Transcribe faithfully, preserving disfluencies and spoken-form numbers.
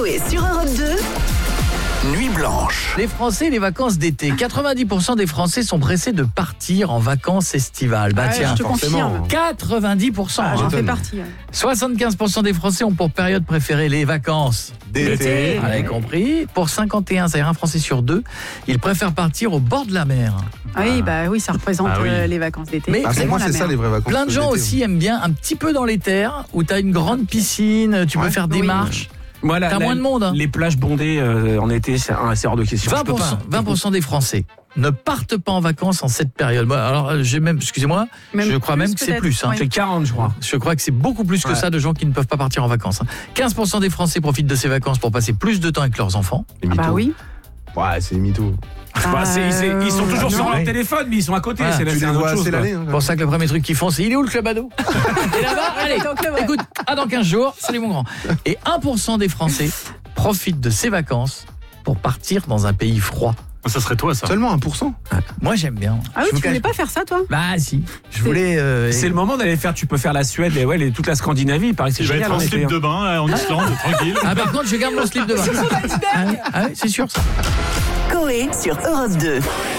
Coé sur Europe deux. Nuit blanche. Les Français, les vacances d'été. quatre-vingt-dix pour cent des Français sont pressés de partir en vacances estivales. Bah Ah ouais, tiens, je te confirme. quatre-vingt-dix pour cent. Ah, j'en hein. fais partie. Ouais. soixante-quinze pour cent des Français ont pour période préférée les vacances D'été. Vous avez compris. Pour cinquante et un, c'est-à-dire un Français sur deux, ils préfèrent partir au bord de la mer. Ah oui, bah oui, ça représente Ah oui. euh, les vacances d'été. Mais Ah, c'est pour moi, la c'est mer. ça les vraies vacances. Plein de gens d'été. aussi aiment bien un petit peu dans les terres où tu as une grande piscine, tu peux Ouais. faire des Oui. marches. Moi, la- T'as la- moins de monde, hein. Les plages bondées euh, en été, c'est un- c'est hors de question. Je vingt peux pour cent, pas. vingt pour cent des Français ne partent pas en vacances en cette période. Moi, alors, euh, j'ai même, excusez-moi, Même je crois plus, même que c'est peut-être. plus. Hein. Oui. C'est quarante, je crois. Je crois que c'est beaucoup plus que Ouais. ça de gens qui ne peuvent pas partir en vacances. hein. quinze pour cent des Français profitent de ces vacances pour passer plus de temps avec leurs enfants. Les Ah bah mythos. oui. Ouais, c'est les mythos. Bah, c'est- c'est- ils sont toujours Euh, sur non. leur Ouais. téléphone, mais ils sont à côté. Voilà. c'est Tu c'est les un vois autre chose, assez quoi. l'année. hein. C'est pour ça que le premier truc qu'ils font, c'est il est où le club ado Et là-bas, allez, Donc, le vrai. écoute, à dans quinze jours, salut mon grand. Et un pour cent des Français profitent de ces vacances pour partir dans un pays froid. Ça serait toi, ça. Seulement un pour cent. Moi, j'aime bien. Ah oui, Je vous tu voulais cache- pas faire ça, toi? Bah si, je voulais... euh, C'est le moment d'aller faire. Tu peux faire la Suède et ouais, les- toute la Scandinavie. Il paraît que c'est Je vais génial. être en en été, slip hein. de bain là, en Islande, tranquille. Ah par contre, je garde mon slip de bain. Ah oui, ah oui, c'est sûr ça. Coé sur Europe deux.